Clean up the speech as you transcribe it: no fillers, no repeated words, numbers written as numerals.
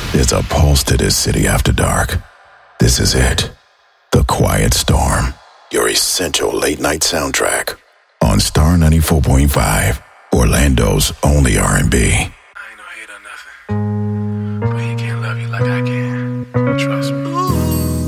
There's a pulse to this city after dark. This is it. The Quiet Storm. Your essential late-night soundtrack. On Star 94.5. Orlando's only R&B. I ain't no hate or nothing, but he can't love you like I can. Trust me.